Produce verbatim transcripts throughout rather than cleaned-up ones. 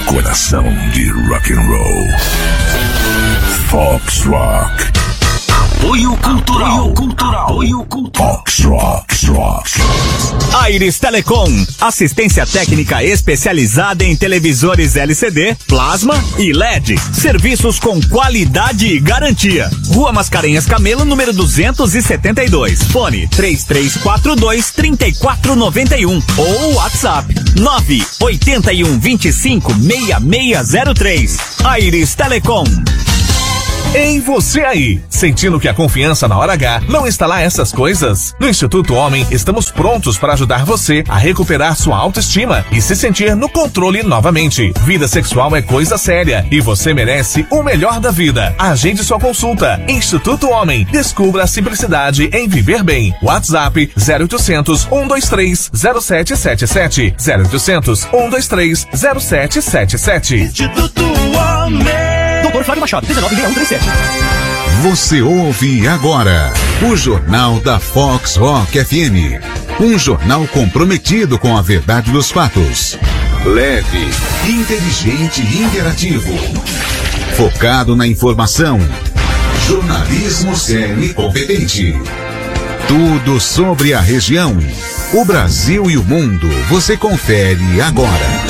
coração de rock and roll. Fox Rock. Apoio cultural. Apoio cultural. Apoio cultural. Fox Rock. Rock. Aires Telecom, assistência técnica especializada em televisores L C D, plasma e L E D. Serviços com qualidade e garantia. Rua Mascarenhas Camelo, número duzentos e setenta e dois. Fone três três quatro dois, três quatro nove um ou WhatsApp nove oito um, dois cinco, seis seis zero três. Aires Telecom. Ei, você aí, sentindo que a confiança na hora H não está lá essas coisas? No Instituto Homem, estamos prontos para ajudar você a recuperar sua autoestima e se sentir no controle novamente. Vida sexual é coisa séria e você merece o melhor da vida. Agende sua consulta. Instituto Homem, descubra a simplicidade em viver bem. WhatsApp zero oitocentos, um dois três, zero sete sete sete, zero oitocentos, um dois três, zero sete sete sete. Instituto Homem. Doutor Flávio Machado, dezenove seis um três sete. Você ouve agora o Jornal da Fox Rock F M. Um jornal comprometido com a verdade dos fatos. Leve, inteligente e interativo. Focado na informação. Jornalismo sério e competente. Tudo sobre a região, o Brasil e o mundo. Você confere agora.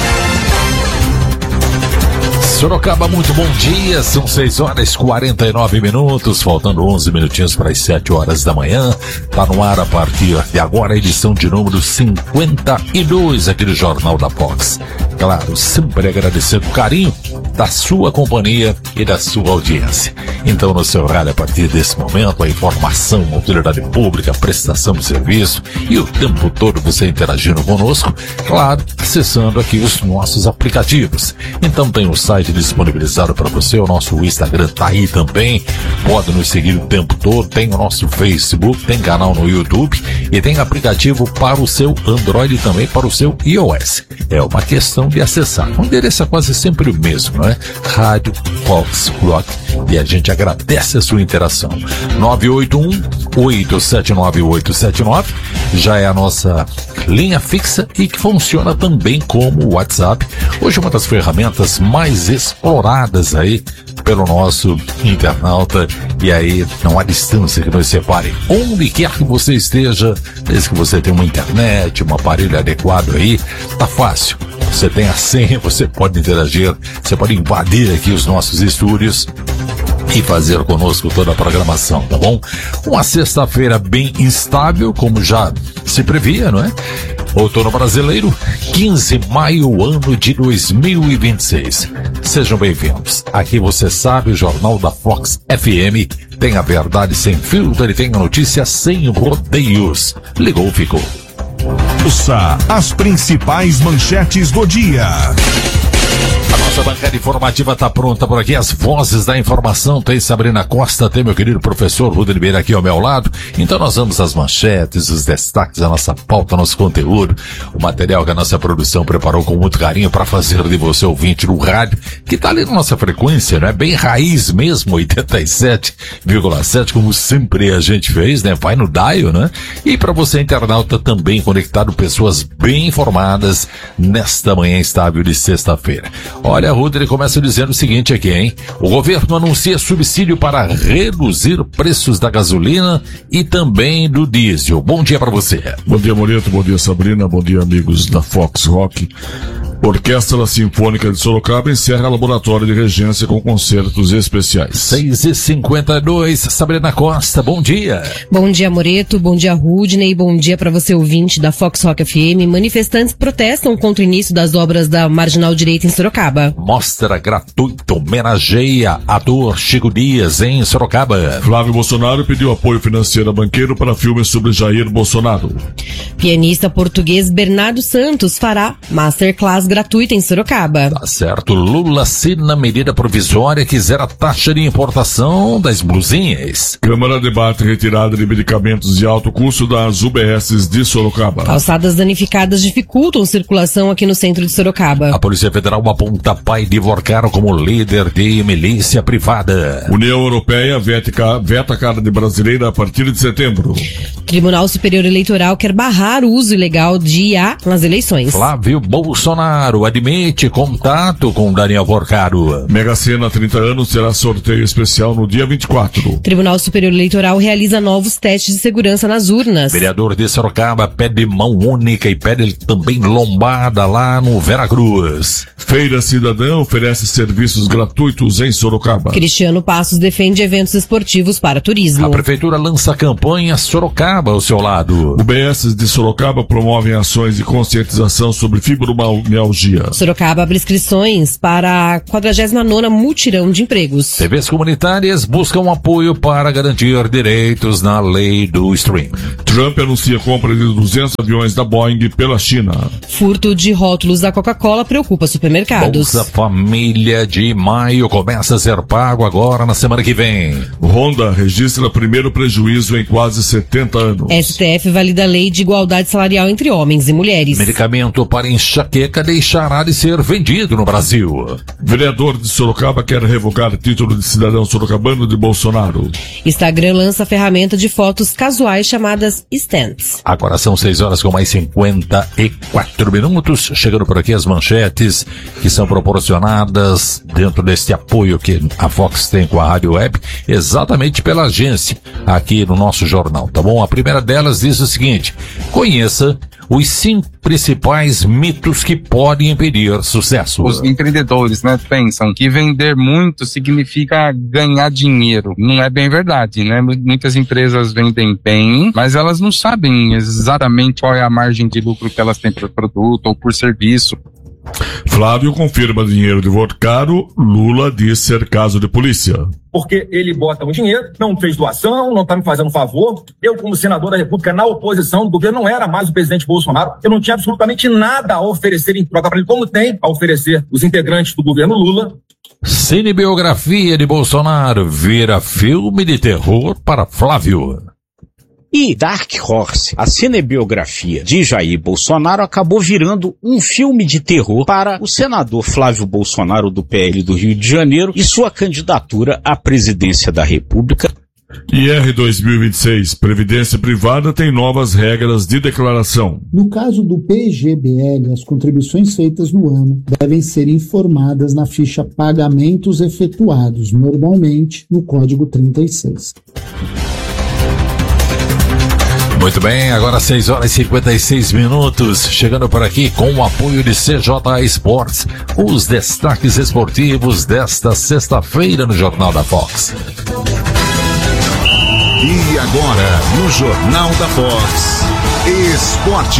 Sorocaba, muito bom dia, são seis horas e quarenta e nove minutos, faltando onze minutinhos para as sete horas da manhã. Tá no ar a partir de agora a edição de número cinquenta e dois aqui do Jornal da Fox. Claro, sempre agradecendo o carinho da sua companhia e da sua audiência. Então, no seu rádio, a partir desse momento, a informação, a utilidade pública, a prestação de serviço e o tempo todo você interagindo conosco, claro, acessando aqui os nossos aplicativos. Então tem o site disponibilizado para você, o nosso Instagram tá aí também, pode nos seguir o tempo todo, tem o nosso Facebook, tem canal no YouTube e tem aplicativo para o seu Android e também para o seu iOS. É uma questão de acessar. O endereço é quase sempre o mesmo, não é? Rádio Fox Rock. E a gente agradece a sua interação. nove oito um, oito sete nove, oito sete nove já é a nossa linha fixa e que funciona também como WhatsApp. Hoje uma das ferramentas mais exploradas aí pelo nosso internauta, e aí não há distância que nos separe. Onde quer que você esteja, desde que você tenha uma internet, um aparelho adequado aí, tá fácil. Você tem a senha, você pode interagir, você pode invadir aqui os nossos estúdios e fazer conosco toda a programação, tá bom? Uma sexta-feira bem instável, como já se previa, não é? Outono brasileiro, quinze de maio, ano de dois mil e vinte e seis. Sejam bem-vindos. Aqui você sabe, o Jornal da Fox F M tem a verdade sem filtro e tem a notícia sem rodeios. Ligou, ficou. Ouça as principais manchetes do dia. A nossa bancada informativa está pronta por aqui, as vozes da informação, tem Sabrina Costa, tem meu querido professor Rudo Ribeiro aqui ao meu lado. Então nós vamos às manchetes, os destaques, a nossa pauta, nosso conteúdo, o material que a nossa produção preparou com muito carinho para fazer de você ouvinte no rádio, que está ali na nossa frequência, não é? Bem raiz mesmo, oitenta e sete vírgula sete, como sempre a gente fez, né? Vai no dial, né? E para você internauta também conectado, pessoas bem informadas nesta manhã estável de sexta-feira. Olha, a Ruder começa dizendo o seguinte aqui, hein? O governo anuncia subsídio para reduzir preços da gasolina e também do diesel. Bom dia para você. Bom dia, Moreto. Bom dia, Sabrina. Bom dia, amigos da Fox Rock. Orquestra Sinfônica de Sorocaba encerra laboratório de regência com concertos especiais. seis e cinquenta e dois, Sabrina Costa, bom dia. Bom dia, Moreto, bom dia, Rudney, bom dia para você ouvinte da Fox Rock F M. Manifestantes protestam contra o início das obras da Marginal Direita em Sorocaba. Mostra gratuita homenageia ator Chico Dias em Sorocaba. Flávio Bolsonaro pediu apoio financeiro a banqueiro para filme sobre Jair Bolsonaro. Pianista português Bernardo Santos fará masterclass gratuita em Sorocaba. Tá certo. Lula assina medida provisória que zera a taxa de importação das blusinhas. Câmara debate retirada de medicamentos de alto custo das U B Ss de Sorocaba. Calçadas danificadas dificultam circulação aqui no centro de Sorocaba. A Polícia Federal aponta pai de Vorcaro como líder de milícia privada. União Europeia veta, veta carne brasileira a partir de setembro. Tribunal Superior Eleitoral quer barrar o uso ilegal de I A nas eleições. Flávio Bolsonaro Porcaro, admite contato com Daniel Porcaro. Mega Sena trinta anos terá sorteio especial no dia vinte e quatro. Tribunal Superior Eleitoral realiza novos testes de segurança nas urnas. Vereador de Sorocaba pede mão única e pede também lombada lá no Veracruz. Feira Cidadã oferece serviços gratuitos em Sorocaba. Cristiano Passos defende eventos esportivos para turismo. A Prefeitura lança campanha Sorocaba ao seu lado. O B S de Sorocaba promovem ações de conscientização sobre fibromialgia. Sorocaba abre inscrições para a quadragésima nona mutirão de empregos. T Vs comunitárias buscam apoio para garantir direitos na lei do stream. Trump anuncia compra de duzentos aviões da Boeing pela China. Furto de rótulos da Coca-Cola preocupa supermercados. Bolsa Família de maio começa a ser pago agora na semana que vem. Honda registra primeiro prejuízo em quase setenta anos. S T F valida a lei de igualdade salarial entre homens e mulheres. Medicamento para enxaqueca deixará de ser vendido no Brasil. Vereador de Sorocaba quer revogar título de cidadão sorocabano de Bolsonaro. Instagram lança ferramenta de fotos casuais chamadas Stants. Agora são seis horas com mais cinquenta e quatro minutos. Chegando por aqui as manchetes que são proporcionadas dentro deste apoio que a Fox tem com a Rádio Web, exatamente pela agência aqui no nosso jornal, tá bom? A primeira delas diz o seguinte: conheça os cinco principais mitos que podem impedir sucesso. Os empreendedores, né, pensam que vender muito significa ganhar dinheiro. Não é bem verdade, né? Muitas empresas vendem bem, mas elas não sabem exatamente qual é a margem de lucro que elas têm por produto ou por serviço. Flávio confirma dinheiro de Porcaro, Lula diz ser caso de polícia. Porque ele bota o dinheiro, não fez doação, não está me fazendo favor. Eu, como senador da República, na oposição do governo, não era mais o presidente Bolsonaro. Eu não tinha absolutamente nada a oferecer em troca para ele, como tem a oferecer os integrantes do governo Lula. Cinebiografia de Bolsonaro vira filme de terror para Flávio. E Dark Horse, a cinebiografia de Jair Bolsonaro, acabou virando um filme de terror para o senador Flávio Bolsonaro do P L do Rio de Janeiro e sua candidatura à presidência da República. I R dois mil e vinte e seis, Previdência Privada tem novas regras de declaração. No caso do P G B L, as contribuições feitas no ano devem ser informadas na ficha Pagamentos Efetuados, normalmente no Código trinta e seis. Muito bem, agora seis horas e cinquenta e seis minutos, chegando por aqui com o apoio de C J Sports, os destaques esportivos desta sexta-feira no Jornal da Fox. E agora, no Jornal da Fox, Esporte.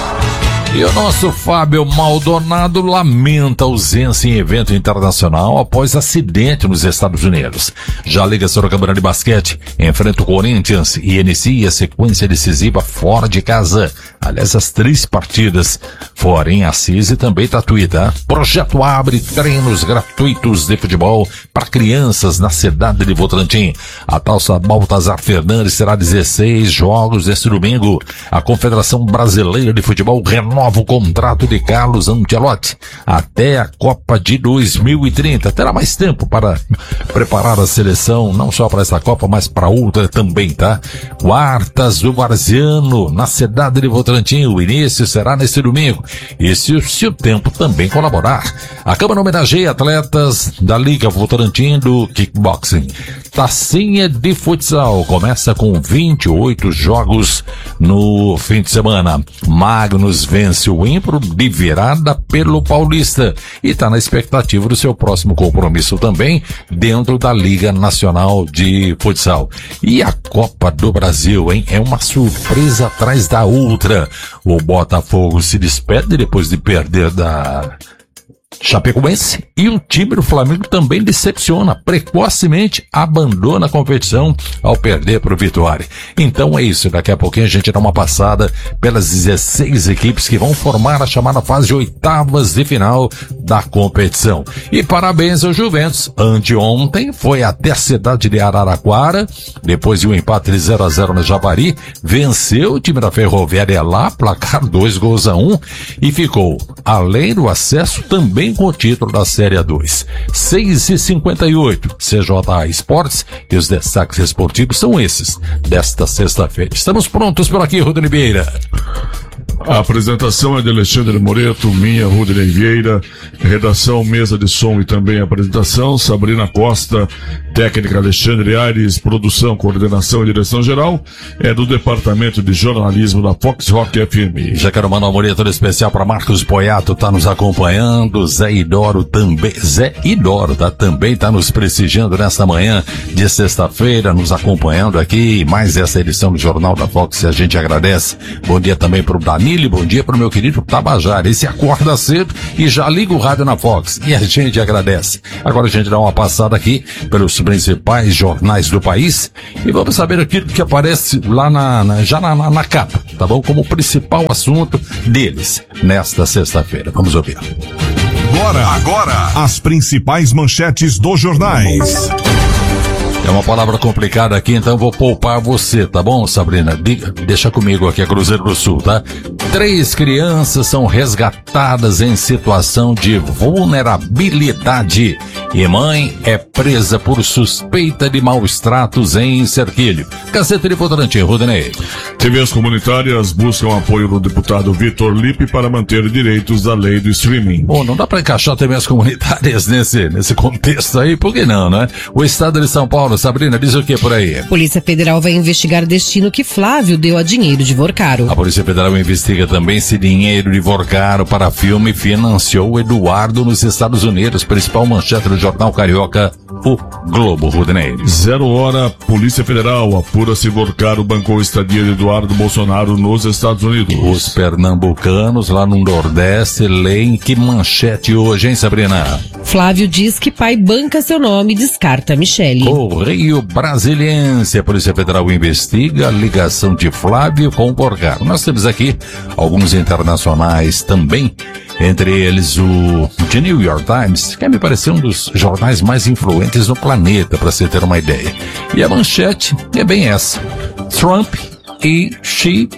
E o nosso Fábio Maldonado lamenta ausência em evento internacional após acidente nos Estados Unidos. Já a Liga Sorocabana de Basquete enfrenta o Corinthians e inicia a sequência decisiva fora de casa. Aliás, as três partidas fora em Assis e também Tatuí, tá? Projeto abre treinos gratuitos de futebol para crianças na cidade de Votorantim. A Taça Baltazar Fernandes será dezesseis jogos este domingo. A Confederação Brasileira de Futebol renova o contrato de Carlos Ancelotti até a Copa de dois mil e trinta. Terá mais tempo para preparar a seleção, não só para essa Copa, mas para outra também, tá? Quartas do Varziano, na cidade de Votorantim. O início será neste domingo. E se, se o tempo também colaborar. A Câmara homenageia atletas da Liga Votorantim do Kickboxing. Tacinha de futsal começa com vinte e oito jogos no fim de semana. Magnus vence o Impro de virada pelo Paulista e está na expectativa do seu próximo compromisso também dentro da Liga Nacional de Futsal. E a Copa do Brasil, hein? É uma surpresa atrás da outra. O Botafogo se despede depois de perder da Chapecoense e o time do Flamengo também decepciona, precocemente abandona a competição ao perder para o Vitória. Então é isso, daqui a pouquinho a gente dá uma passada pelas dezesseis equipes que vão formar a chamada fase de oitavas de final da competição. E parabéns ao Juventus, anteontem foi até a cidade de Araraquara, depois de um empate de zero a zero no Javari, venceu o time da Ferroviária lá, placar dois gols a um, e ficou, além do acesso, também com o título da Série A dois. seis e cinquenta e oito, C J A Esportes, e os destaques esportivos são esses, desta sexta-feira. Estamos prontos por aqui, Rodrigo Vieira. A apresentação é de Alexandre Moreto, minha, Rudney Vieira, redação, mesa de som e também apresentação, Sabrina Costa, técnica Alexandre Aires, produção, coordenação e direção geral, é do Departamento de Jornalismo da Fox Rock F M. Já quero mandar um bonito todo especial para Marcos Boiato, tá nos acompanhando, Zé Idoro também, Zé Idoro, tá, também tá nos prestigiando nesta manhã de sexta-feira, nos acompanhando aqui, mais essa edição do Jornal da Fox, a gente agradece. Bom dia também pro Danilo, bom dia pro meu querido Tabajara, esse acorda cedo e já liga o rádio na Fox, e a gente agradece. Agora a gente dá uma passada aqui pelos principais jornais do país e vamos saber aquilo que aparece lá na, na já na, na, na capa, tá bom? Como principal assunto deles nesta sexta-feira. Vamos ouvir. Agora, agora, as principais manchetes dos jornais. É uma palavra complicada aqui, então vou poupar você, tá bom, Sabrina? Diga, deixa comigo aqui, é Cruzeiro do Sul, tá? Três crianças são resgatadas em situação de vulnerabilidade e mãe é presa por suspeita de maus tratos em Cerquilho. Cacete de Votorantim, Rudney. T Vs comunitárias buscam apoio do deputado Vitor Lippe para manter direitos da lei do streaming. Bom, não dá pra encaixar T Vs comunitárias nesse, nesse contexto aí, por que não, né? O Estado de São Paulo, Sabrina, diz o que por aí? Polícia Federal vai investigar o destino que Flávio deu a dinheiro de Vorcaro. A Polícia Federal investiga também se dinheiro de Vorcaro para filme financiou Eduardo nos Estados Unidos. Principal manchete do jornal carioca, o Globo, Rudney. Zero hora, Polícia Federal apura se Vorcaro bancou estadia de Eduardo Bolsonaro nos Estados Unidos. Os pernambucanos lá no Nordeste leem que manchete hoje, hein, Sabrina? Flávio diz que pai banca seu nome e descarta Michele. Correio Brasiliense. A Polícia Federal investiga a ligação de Flávio com Vorcaro. Nós temos aqui alguns internacionais também, entre eles o The New York Times, que me pareceu um dos jornais mais influentes no planeta, para você ter uma ideia. E a manchete é bem essa: Trump e Xi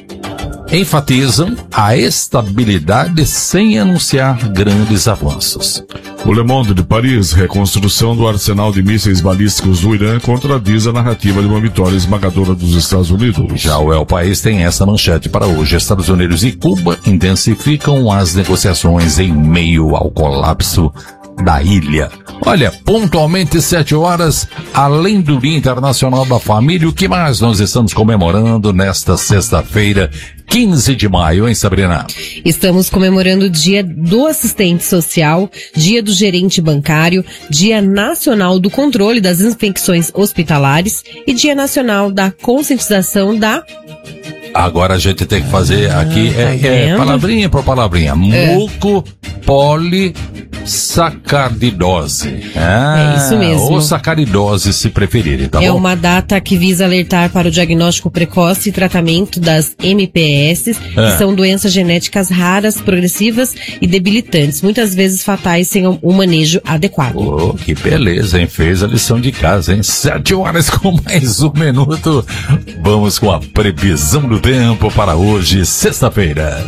enfatizam a estabilidade sem anunciar grandes avanços. O Le Monde de Paris, reconstrução do arsenal de mísseis balísticos do Irã contradiz a narrativa de uma vitória esmagadora dos Estados Unidos. Já o El País tem essa manchete para hoje: Estados Unidos e Cuba intensificam as negociações em meio ao colapso da ilha. Olha, pontualmente sete horas, além do Dia Internacional da Família, o que mais nós estamos comemorando nesta sexta-feira, quinze de maio, hein, Sabrina? Estamos comemorando o Dia do Assistente Social, Dia do Gerente Bancário, Dia Nacional do Controle das Infecções Hospitalares e Dia Nacional da Conscientização da... Agora a gente tem que fazer aqui, ah, é, é palavrinha por palavrinha, é. mucopolissacardidose. Ah, é isso mesmo. Ou sacaridose, se preferirem, tá bom? É uma data que visa alertar para o diagnóstico precoce e tratamento das M P S, que ah. são doenças genéticas raras, progressivas e debilitantes, muitas vezes fatais sem o manejo adequado. Oh, que beleza, hein? Fez a lição de casa, hein? Sete horas com mais um minuto. Vamos com a previsão do tempo para hoje, sexta-feira.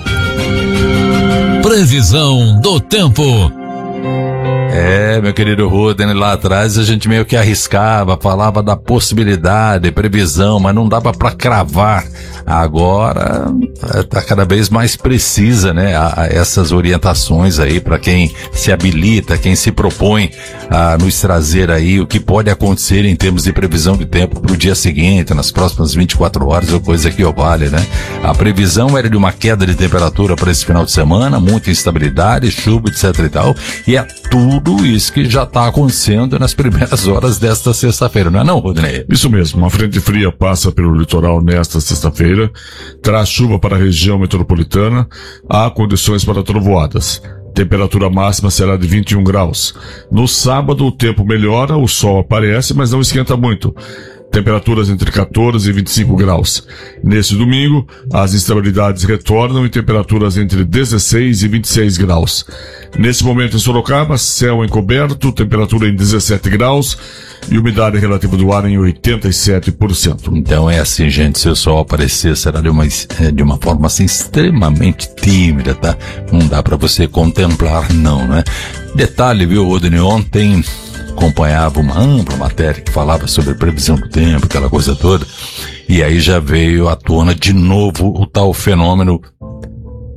Previsão do tempo. É, meu querido Rudney, lá atrás a gente meio que arriscava, falava da possibilidade, previsão, mas não dava pra cravar. Agora tá cada vez mais precisa, né, a, a essas orientações aí para quem se habilita, quem se propõe a nos trazer aí o que pode acontecer em termos de previsão de tempo pro dia seguinte, nas próximas vinte e quatro horas, ou coisa que vale, né? A previsão era de uma queda de temperatura para esse final de semana, muita instabilidade, chuva, etc e tal, e é tudo isso que já está acontecendo nas primeiras horas desta sexta-feira, não é não, Rudney? Isso mesmo, uma frente fria passa pelo litoral nesta sexta-feira, traz chuva para a região metropolitana, há condições para trovoadas. Temperatura máxima será de vinte e um graus. No sábado o tempo melhora, o sol aparece, mas não esquenta muito. Temperaturas entre quatorze e vinte e cinco graus. Neste domingo, as instabilidades retornam em temperaturas entre dezesseis e vinte e seis graus. Nesse momento em Sorocaba, céu encoberto, temperatura em dezessete graus e umidade relativa do ar em oitenta e sete por cento. Então é assim, gente, se o sol aparecer, será de uma, de uma forma assim extremamente tímida, tá? Não dá pra você contemplar, não, né? Detalhe, viu, Rudney, ontem acompanhava uma ampla matéria que falava sobre previsão do tempo, aquela coisa toda, e aí já veio à tona de novo o tal fenômeno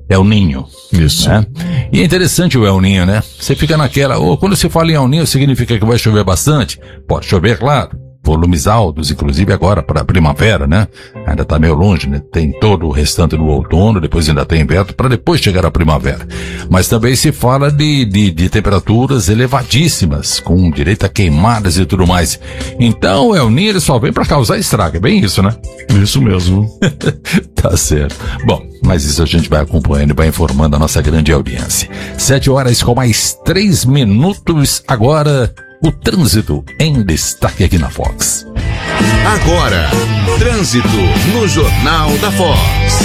El Ninho. Isso. Né? E é interessante o El Ninho, né? Você fica naquela, ou quando se fala em El Ninho, significa que vai chover bastante? Pode chover, claro. Volumes altos, inclusive agora para a primavera, né? Ainda está meio longe, né? Tem todo o restante do outono, depois ainda tem inverno, para depois chegar a primavera. Mas também se fala de, de, de temperaturas elevadíssimas, com direito a queimadas e tudo mais. Então o El Ninho ele só vem para causar estrago, é bem isso, né? Isso mesmo. Tá certo. Bom, mas isso a gente vai acompanhando e vai informando a nossa grande audiência. Sete horas com mais três minutos agora. O trânsito em destaque aqui na Fox. Agora, trânsito no Jornal da Fox.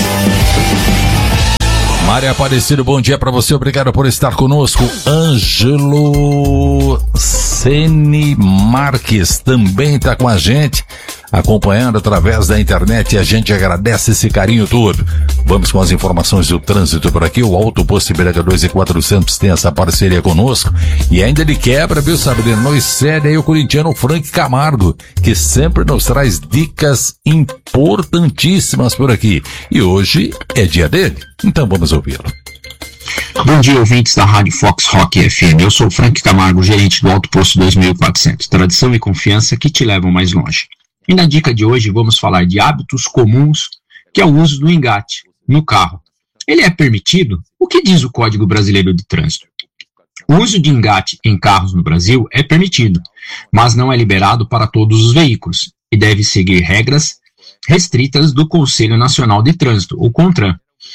Mária Aparecido, bom dia para você, obrigado por estar conosco. Ângelo Ceni Marques também está com a gente, acompanhando através da internet, e a gente agradece esse carinho todo. Vamos com as informações do trânsito por aqui. O Auto Posto Ibiraca dois e quatrocentos tem essa parceria conosco, e ainda ele quebra, viu, Sabrina? Nós cede aí o corintiano Frank Camargo, que sempre nos traz dicas importantíssimas por aqui, e hoje é dia dele, então vamos ouvi-lo. Bom dia, ouvintes da Rádio Fox Rock F M. Eu sou o Frank Camargo, gerente do Auto Posto dois mil e quatrocentos. Tradição e confiança que te levam mais longe. E na dica de hoje vamos falar de hábitos comuns, que é o uso do engate no carro. Ele é permitido? O que diz o Código Brasileiro de Trânsito? O uso de engate em carros no Brasil é permitido, mas não é liberado para todos os veículos e deve seguir regras restritas do Conselho Nacional de Trânsito, o CONTRAN,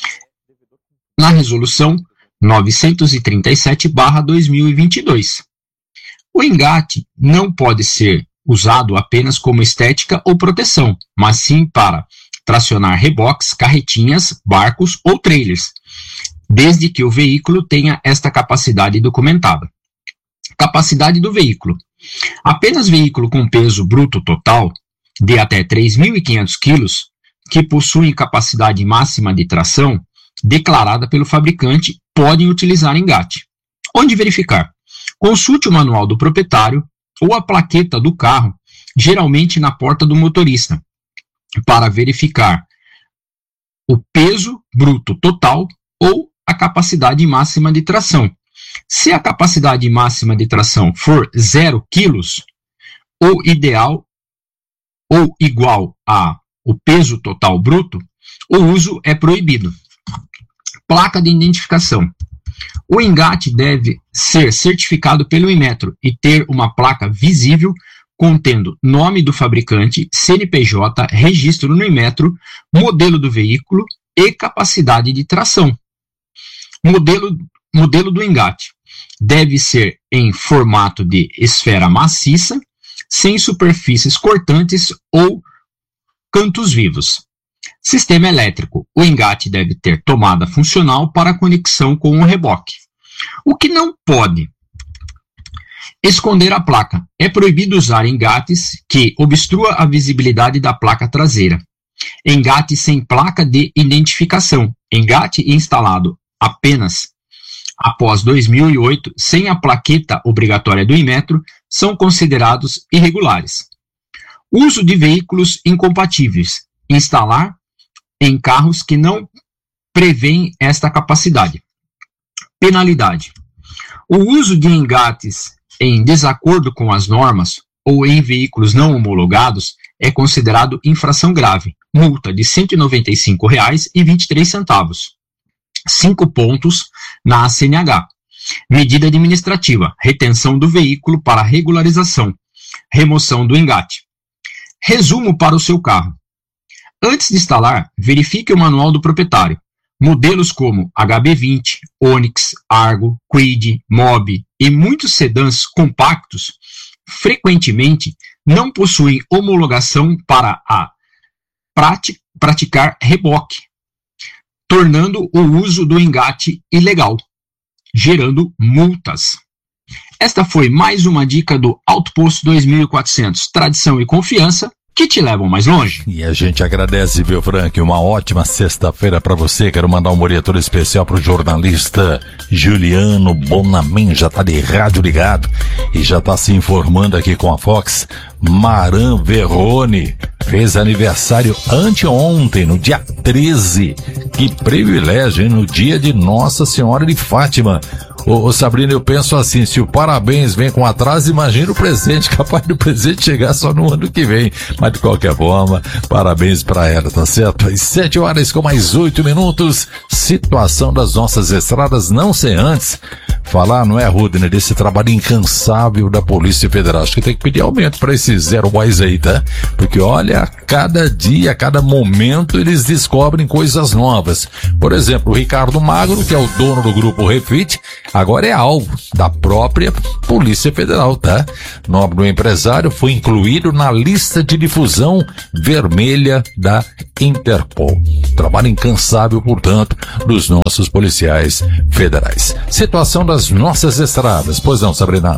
na Resolução novecentos e trinta e sete barra dois mil e vinte e dois. O engate não pode ser usado apenas como estética ou proteção, mas sim para tracionar reboques, carretinhas, barcos ou trailers, desde que o veículo tenha esta capacidade documentada. Capacidade do veículo. Apenas veículo com peso bruto total de até três mil e quinhentos quilos, que possuem capacidade máxima de tração declarada pelo fabricante, podem utilizar engate. Onde verificar? Consulte o manual do proprietário ou a plaqueta do carro, geralmente na porta do motorista, para verificar o peso bruto total ou a capacidade máxima de tração. Se a capacidade máxima de tração for zero quilos, ou ideal ou igual a o peso total bruto, o uso é proibido. Placa de identificação. O engate deve ser certificado pelo Inmetro e ter uma placa visível contendo nome do fabricante, C N P J, registro no Inmetro, modelo do veículo e capacidade de tração. Modelo, modelo do engate. Deve ser em formato de esfera maciça, sem superfícies cortantes ou cantos vivos. Sistema elétrico. O engate deve ter tomada funcional para conexão com o reboque. O que não pode? Esconder a placa. É proibido usar engates que obstrua a visibilidade da placa traseira. Engate sem placa de identificação. Engate instalado apenas após dois mil e oito, sem a plaqueta obrigatória do Inmetro, são considerados irregulares. Uso de veículos incompatíveis. Instalar em carros que não prevêem esta capacidade. Penalidade. O uso de engates em desacordo com as normas ou em veículos não homologados é considerado infração grave. Multa de cento e noventa e cinco reais e vinte e três centavos. Cinco pontos na A C N H. Medida administrativa. Retenção do veículo para regularização. Remoção do engate. Resumo para o seu carro. Antes de instalar, verifique o manual do proprietário. Modelos como H B vinte, Onix, Argo, Kwid, Mobi e muitos sedãs compactos frequentemente não possuem homologação para a prati- praticar reboque, tornando o uso do engate ilegal, gerando multas. Esta foi mais uma dica do Auto Posto dois mil e quatrocentos, tradição e confiança que te levam mais longe. E a gente agradece, viu, Frank? Uma ótima sexta-feira pra você. Quero mandar um monitor especial pro jornalista Juliano Bonamin, já tá de rádio ligado e já tá se informando aqui com a Fox. Maran Verrone fez aniversário anteontem, no dia treze. Que privilégio, hein? No dia de Nossa Senhora de Fátima. Ô, ô Sabrina, eu penso assim, se o parabéns vem com atraso, imagina o presente, capaz do presente chegar só no ano que vem. Mas de qualquer forma, parabéns pra ela, tá certo? Às sete horas com mais oito minutos, situação das nossas estradas, não sei antes falar, não é, Rudner, desse trabalho incansável da Polícia Federal. Acho que tem que pedir aumento pra esses zero boys aí, tá? Porque olha, cada dia, a cada momento eles descobrem coisas novas. Por exemplo, o Ricardo Magro, que é o dono do grupo Refit, agora é alvo da própria Polícia Federal, tá? O nome do empresário foi incluído na lista de difusão vermelha da Interpol. Trabalho incansável, portanto, dos nossos policiais federais. Situação das nossas estradas. Pois não, Sabrina?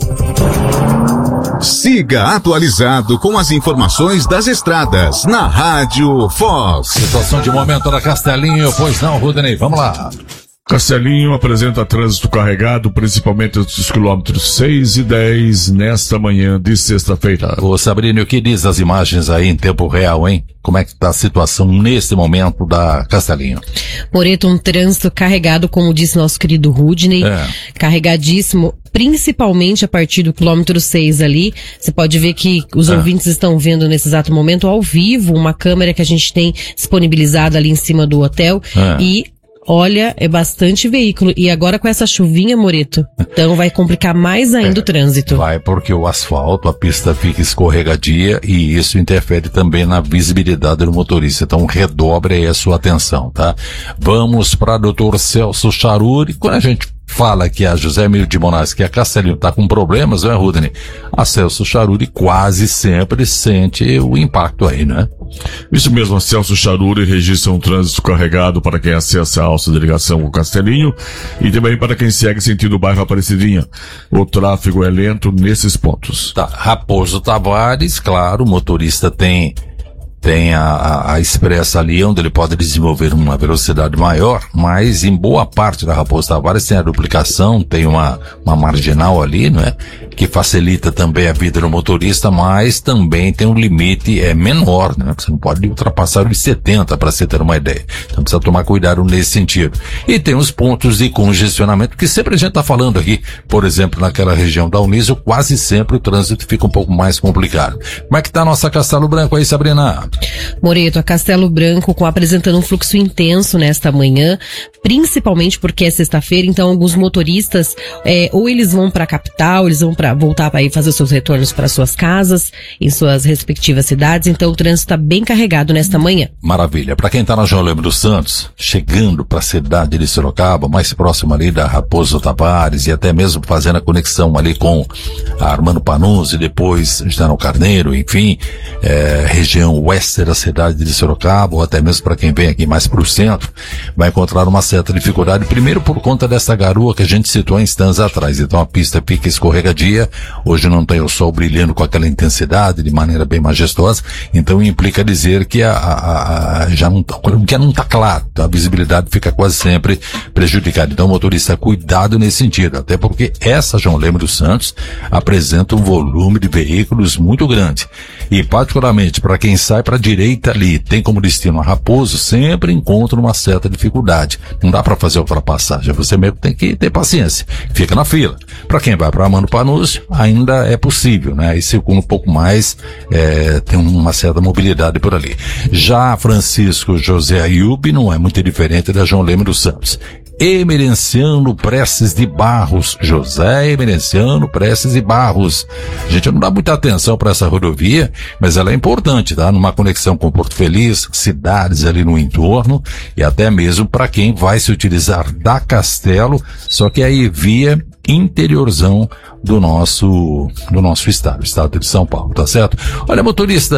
Siga atualizado com as informações das estradas na Rádio Fox. Situação de momento da Castelinho. Pois não, Rudney? Vamos lá. Castelinho apresenta trânsito carregado, principalmente dos quilômetros seis e dez, nesta manhã de sexta-feira. Ô Sabrina, o que diz as imagens aí em tempo real, hein? Como é que tá a situação nesse momento da Castelinho? Moreto, um trânsito carregado, como disse nosso querido Rudney, é. carregadíssimo, principalmente a partir do quilômetro seis ali. Você pode ver que os é. ouvintes estão vendo nesse exato momento ao vivo uma câmera que a gente tem disponibilizada ali em cima do hotel é. e olha, é bastante veículo. E agora com essa chuvinha, Moreto, então vai complicar mais ainda é, o trânsito. Vai, porque o asfalto, a pista fica escorregadia e isso interfere também na visibilidade do motorista. Então redobre aí a sua atenção, tá? Vamos para doutor Celso Charuri. Quando a gente fala que a José Emílio de Moraes, que a Castelinho está com problemas, não é, Rudney? A Celso Charuri quase sempre sente o impacto aí, né? Isso mesmo, a Celso Charuri registra um trânsito carregado para quem acessa a alça da ligação com o Castelinho e também para quem segue sentido o bairro Aparecidinha. O tráfego é lento nesses pontos. Tá, Raposo Tavares, claro, o motorista tem tem a, a, a expressa ali onde ele pode desenvolver uma velocidade maior, mas em boa parte da Raposo Tavares tem a duplicação, tem uma, uma marginal ali, não é? Que facilita também a vida do motorista, mas também tem um limite é, menor, né? Você não pode ultrapassar os setenta, para você ter uma ideia. Então precisa tomar cuidado nesse sentido. E tem os pontos de congestionamento que sempre a gente está falando aqui. Por exemplo, naquela região da Unísio, quase sempre o trânsito fica um pouco mais complicado. Como é que tá a nossa Castelo Branco aí, Sabrina? Moreto, a Castelo Branco com, apresentando um fluxo intenso nesta manhã, principalmente porque é sexta-feira, então alguns motoristas, é, ou eles vão para a capital, eles vão para voltar para ir fazer os seus retornos para suas casas, em suas respectivas cidades, então o trânsito está bem carregado nesta manhã. Maravilha. Para quem está na João Lemos dos Santos, chegando para a cidade de Sorocaba, mais próximo ali da Raposo Tavares e até mesmo fazendo a conexão ali com a Armando Panunzi, depois General Carneiro, enfim, é, região oeste da cidade de Sorocaba, ou até mesmo para quem vem aqui mais para o centro, vai encontrar uma certa dificuldade, primeiro por conta dessa garoa que a gente citou há instantes atrás. Então a pista fica escorregadia, hoje não tem o sol brilhando com aquela intensidade, de maneira bem majestosa, então implica dizer que a, a, a já não tá, que não está claro, a visibilidade fica quase sempre prejudicada. Então o motorista, cuidado nesse sentido, até porque essa João Lemos dos Santos apresenta um volume de veículos muito grande, e particularmente para quem sai para a direita ali, tem como destino a Raposo, sempre encontra uma certa dificuldade. Não dá para fazer ultrapassagem, você mesmo tem que ter paciência, fica na fila. Para quem vai para Armando Panunzi, ainda é possível, né? Aí circula um pouco mais, é, tem uma certa mobilidade por ali. Já Francisco José Ayub não é muito diferente da João Lemos dos Santos. Emerenciano Prestes de Barros, José Emerenciano Prestes de Barros. A gente não dá muita atenção para essa rodovia, mas ela é importante, tá? Numa conexão com Porto Feliz, cidades ali no entorno, e até mesmo para quem vai se utilizar da Castelo, só que aí via interiorzão do nosso, do nosso estado, estado de São Paulo, tá certo? Olha, motorista,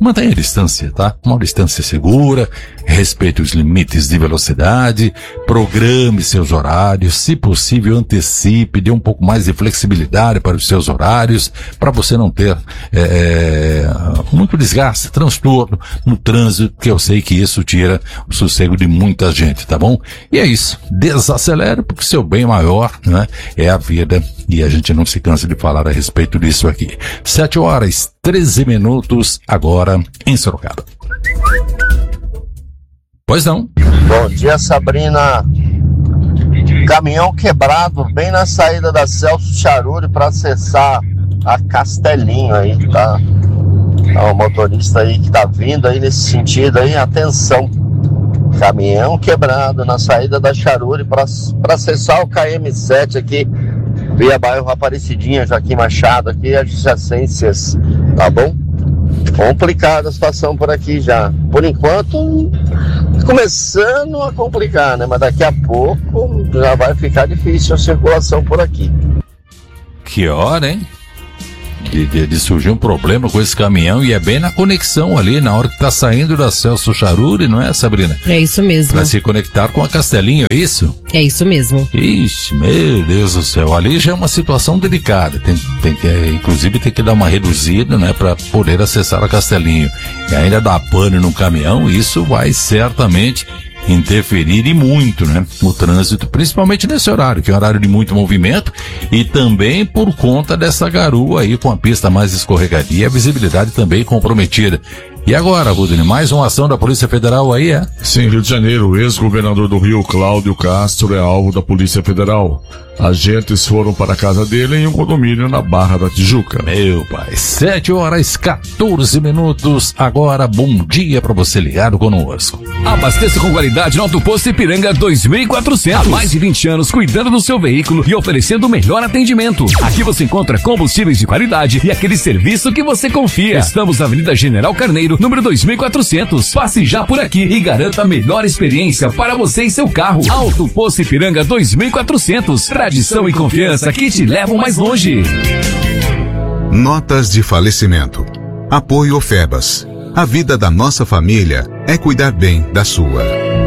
mantenha a distância, tá? Uma distância segura, respeite os limites de velocidade, programe seus horários, se possível antecipe, dê um pouco mais de flexibilidade para os seus horários, para você não ter é, muito desgaste, transtorno no trânsito, que eu sei que isso tira o sossego de muita gente, tá bom? E é isso, desacelere, porque seu bem maior, né, é a vida, e a gente não se cansa de falar a respeito disso aqui. Sete horas, treze minutos, agora em Sorocaba. Pois não. Bom dia, Sabrina. Caminhão quebrado bem na saída da Celso Charuri para acessar a Castelinho aí, tá? É um motorista aí que tá vindo aí nesse sentido aí, atenção. Caminhão quebrado na saída da Charuri para acessar o K M sete aqui, via bairro Aparecidinha, Joaquim Machado, aqui, adjacências, tá bom? Complicada a situação por aqui já. Por enquanto, começando a complicar, né? Mas daqui a pouco já vai ficar difícil a circulação por aqui. Que hora, hein? De, de, de surgir um problema com esse caminhão, e é bem na conexão ali, na hora que tá saindo da Celso Charuri, não é, Sabrina? É isso mesmo. Pra se conectar com a Castelinho, é isso? É isso mesmo. Ixi, meu Deus do céu, ali já é uma situação delicada, tem, tem que, inclusive tem que dar uma reduzida, né, pra poder acessar a Castelinho. E ainda dá pane no caminhão, isso vai certamente interferir e muito, né, no trânsito, principalmente nesse horário, que é um horário de muito movimento, e também por conta dessa garoa aí com a pista mais escorregadia e a visibilidade também comprometida. E agora, Rudney, mais uma ação da Polícia Federal aí, é? Sim, Rio de Janeiro, o ex-governador do Rio, Cláudio Castro, é alvo da Polícia Federal. Agentes foram para a casa dele em um condomínio na Barra da Tijuca. Meu pai, sete horas, quatorze minutos. Agora, bom dia para você ligado conosco. Abasteça com qualidade no Auto Posto Ipiranga dois mil e quatrocentos. Há mais de vinte anos cuidando do seu veículo e oferecendo o melhor atendimento. Aqui você encontra combustíveis de qualidade e aquele serviço que você confia. Estamos na Avenida General Carneiro, número dois mil e quatrocentos. Passe já por aqui e garanta a melhor experiência para você e seu carro. Auto Posto Ipiranga dois mil e quatrocentos. Tradição e confiança que te levam mais longe. Notas de falecimento. Apoio Febas. A vida da nossa família é cuidar bem da sua.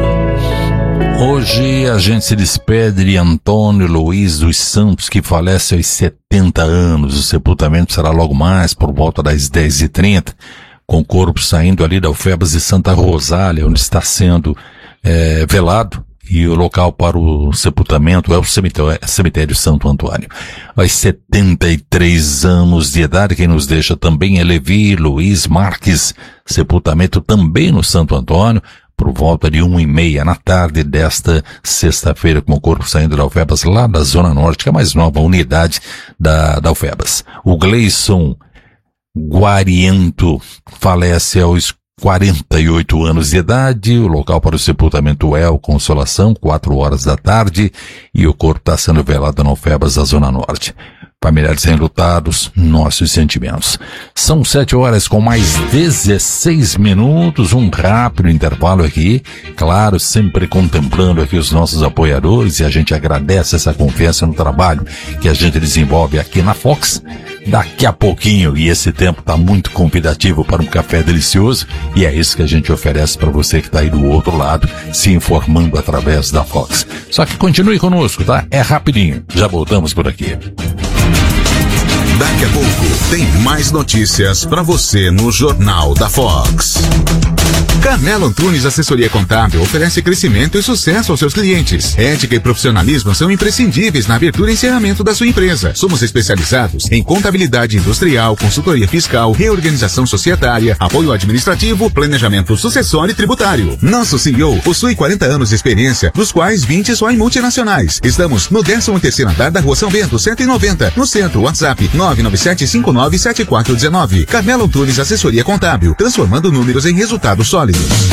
Hoje a gente se despede de Antônio Luiz dos Santos, que falece aos setenta anos. O sepultamento será logo mais por volta das dez e trinta, com o corpo saindo ali da Ufebas de Santa Rosália, onde está sendo é, velado. E o local para o sepultamento é o cemitério, cemitério Santo Antônio. Aos setenta e três anos de idade, quem nos deixa também é Levi Luiz Marques, sepultamento também no Santo Antônio, por volta de uma e meia na tarde desta sexta-feira, com o corpo saindo da Ufebas, lá da Zona Norte, que é a mais nova unidade da, da Ufebas. O Gleison Guariento falece aos quarenta e oito anos de idade. O local para o sepultamento é o Consolação, quatro horas da tarde, e o corpo está sendo velado na Ufebas da Zona Norte. Familiares enlutados, nossos sentimentos. São sete horas com mais dezesseis minutos, um rápido intervalo aqui. Claro, sempre contemplando aqui os nossos apoiadores, e a gente agradece essa confiança no trabalho que a gente desenvolve aqui na Fox. Daqui a pouquinho, e esse tempo está muito convidativo para um café delicioso, e é isso que a gente oferece para você que está aí do outro lado, se informando através da Fox. Só que continue conosco, tá? É rapidinho, já voltamos por aqui. Daqui a pouco tem mais notícias para você no Jornal da Fox. Carmelo Antunes Assessoria Contábil oferece crescimento e sucesso aos seus clientes. Ética e profissionalismo são imprescindíveis na abertura e encerramento da sua empresa. Somos especializados em contabilidade industrial, consultoria fiscal, reorganização societária, apoio administrativo, planejamento sucessório e tributário. Nosso C E O possui quarenta anos de experiência, dos quais vinte só em multinacionais. Estamos no décimo terceiro andar da Rua São Bento, cento e noventa, no centro. WhatsApp nove nove sete cinco nove sete quatro um nove. Carmelo Antunes Assessoria Contábil, transformando números em resultados sólidos.